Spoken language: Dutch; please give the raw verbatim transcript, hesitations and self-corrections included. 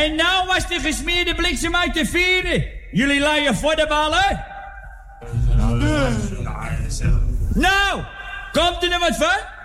En nou was de gesmeerde bliksem uit te vieren. Jullie laaien voor de ballen? Nou, komt er nog wat van?